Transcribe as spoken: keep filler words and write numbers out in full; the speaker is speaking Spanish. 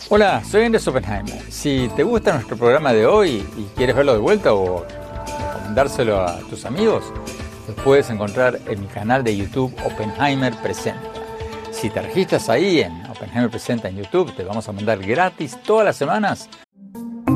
Hola, soy Andrés Oppenheimer. Si te gusta nuestro programa de hoy y quieres verlo de vuelta o recomendárselo a tus amigos, lo puedes encontrar en mi canal de YouTube Oppenheimer Presenta. Si te registras ahí en Oppenheimer Presenta en YouTube, te vamos a mandar gratis todas las semanas